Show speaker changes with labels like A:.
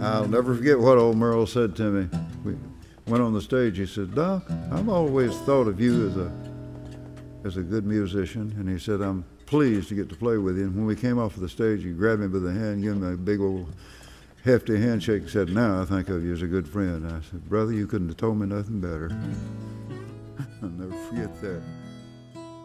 A: I'll never forget what old Merle said to me. We went on the stage. He said, "Doc, I've always thought of you as a good musician." And he said, "I'm pleased to get to play with you." And when we came off of the stage, he grabbed me by the hand, gave me a big old hefty handshake, and said, "Now I think of you as a good friend." And I said, "Brother, you couldn't have told me nothing better." I'll never forget that.